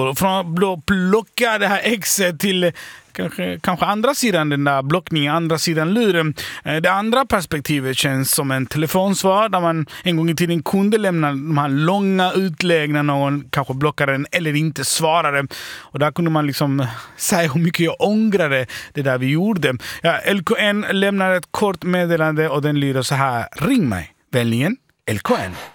Från att blocka det här exet till kanske andra sidan, den där blockningen, andra sidan luren. Det andra perspektivet känns som en telefonsvar där man en gång i tiden kunde lämna de här långa utlägg när någon kanske blockade den eller inte svarade. Och där kunde man liksom säga hur mycket jag ångrade det där vi gjorde. Ja, LKN lämnar ett kort meddelande och den lyder så här: ring mig, vänligen LKN.